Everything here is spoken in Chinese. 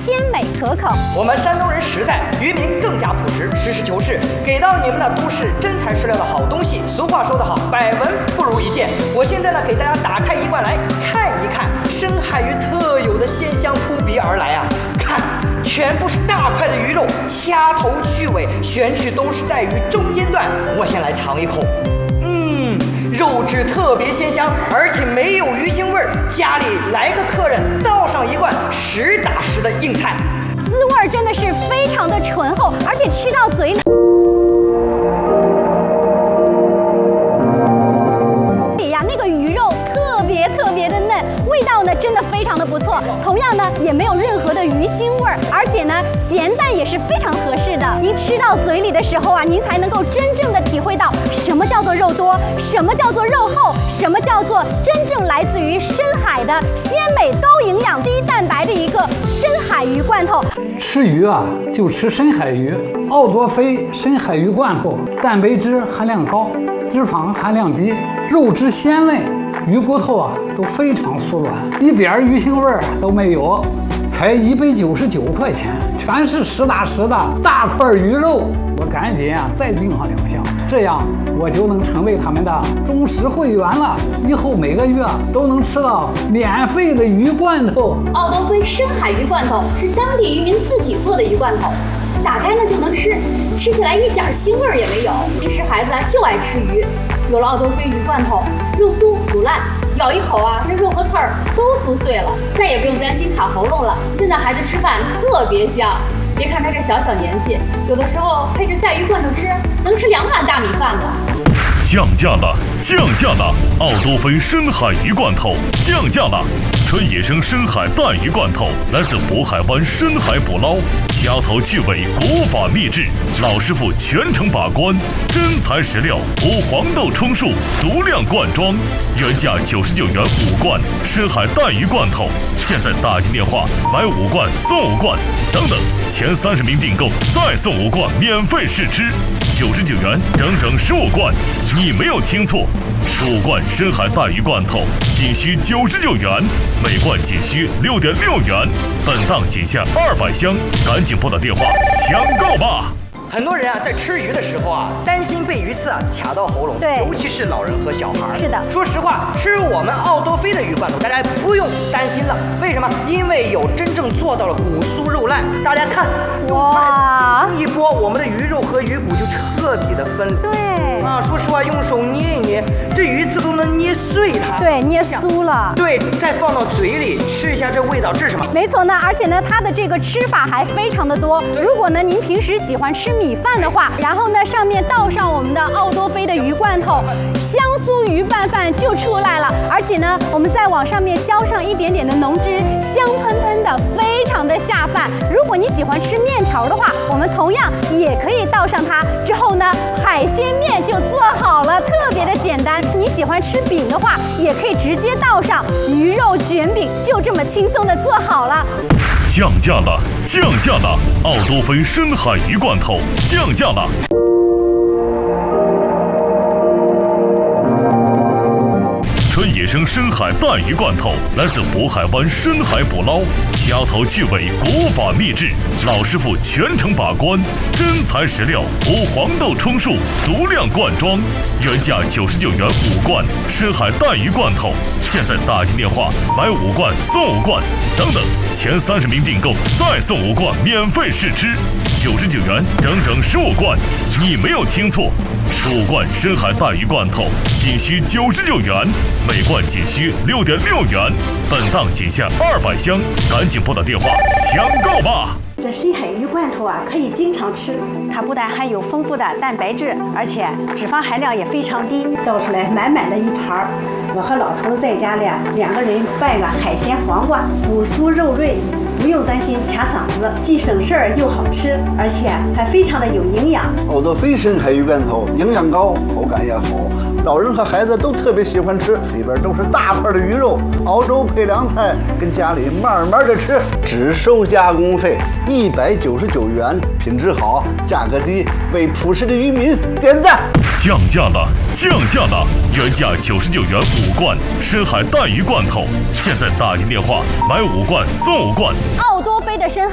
鲜美可口。 我们山东人实在，渔民更加朴实，实事求是，给到你们的都是真材实料的好东西。俗话说得好，百闻不如一见。我现在呢，给大家打开一罐来看一看，深海鱼特有的鲜香扑鼻而来啊！看，全部是大块的鱼肉，掐头去尾，选取都是在鱼中间段。我先来尝一口，肉质特别鲜香，而且没有鱼腥味儿。家里来个客人，倒上一罐实打实的硬菜， 滋味真的是非常的醇厚，而且吃到嘴里。那个鱼肉特别的嫩，味道呢真的非常的不错。同样呢也没有任何的鱼腥味儿，而且呢咸淡也是非常合适的。您吃到嘴里的时候啊，您才能够真正的体会到什么叫做肉多，什么叫做肉厚，什么叫做真正来自于深海的鲜美、高营养、低蛋白的一个深海鱼罐头。 吃鱼啊，就吃深海鱼，奥多菲深海鱼罐头，蛋白质含量高，脂肪含量低，肉质鲜嫩，鱼骨头啊都非常酥软，一点鱼腥味都没有，才199块钱，全是实打实的大块鱼肉。我赶紧啊再订上2箱，这样我就能成为他们的忠实会员了。以后每个月都能吃到免费的鱼罐头。 奥多菲深海鱼罐头是当地渔民自己做的鱼罐头，打开呢就能吃，吃起来一点腥味也没有。平时孩子就爱吃鱼，有了奥多菲鱼罐头，肉酥不烂，咬一口啊，这肉和刺儿都酥碎了，再也不用担心卡喉咙了。现在孩子吃饭特别香，别看他这小年纪，有的时候配着带鱼罐头吃，能吃2碗大米饭呢。 降价了，降价了！奥多菲深海鱼罐头降价了，纯野生深海带鱼罐头，来自渤海湾深海捕捞，掐头去尾，古法秘制，老师傅全程把关，真材实料，无黄豆充数，足量灌装，原价99元5罐深海带鱼罐头，现在打进电话买5罐送5罐，等等，前30名订购再送5罐免费试吃，99元整整15罐。你没有听错，15罐深海带鱼罐头仅需99元，每罐仅需6.6元，本档仅限200箱，赶紧拨打电话抢购吧！ 很多人啊，在吃鱼的时候啊，担心被鱼刺啊卡到喉咙， 对， 尤其是老人和小孩。 是的， 说实话，吃我们奥多菲的鱼罐头，大家不用担心了。为什么？因为有真正做到了骨酥肉烂。大家看，哇，轻轻一拨，我们的鱼肉和鱼骨就彻底的分离。 对啊，说实话，用手捏一捏，这鱼刺都能捏碎它。 对，捏酥了。 对，再放到嘴里吃一下，这味道这是什么？ 没错呢，而且呢，它的这个吃法还非常的多。如果呢，您平时喜欢吃米饭的话，然后呢，上面倒上我们的奥多菲的鱼罐头，香酥鱼拌饭就出来了。而且呢，我们再往上面浇上一点点的浓汁，香喷喷的，非常的下饭。如果你喜欢吃面条的话，我们同样也可以倒上它。之后呢，海鲜面就做好了，特别的简单。你喜欢吃饼的话，也可以直接倒上鱼肉卷饼，就这么轻松的做好了。 降价了，降价了！奥多菲深海鱼罐头降价了。纯野生深海带鱼罐头，来自渤海湾深海捕捞，掐头去尾，古法秘制，老师傅全程把关，真材实料，无黄豆充数，足量灌装，原价99元5罐深海带鱼罐头，现在打进电话买5罐送5罐，等等，前30名订购再送5罐免费试吃，99元整整15罐，你没有听错，15罐深海带鱼罐头仅需99元，每罐仅需6.6元，本档仅限200箱，赶紧拨打电话抢购吧！ 这深海鱼罐头啊，可以经常吃，它不但含有丰富的蛋白质，而且脂肪含量也非常低，倒出来满满的一盘儿。我和老头子在家里2个人拌个海鲜黄瓜，骨酥肉润，不用担心卡嗓子，既省事儿又好吃，而且还非常的有营养。 奥多菲深海鱼罐头营养高，口感也好，老人和孩子都特别喜欢吃，里边都是大块的鱼肉，熬粥配凉菜，跟家里慢慢的吃，只收加工费199元，品质好，价格低，为朴实的渔民点赞。 降价了，降价了！原价99元5罐深海带鱼罐头，现在打进电话买5罐送5罐。 奥多菲的深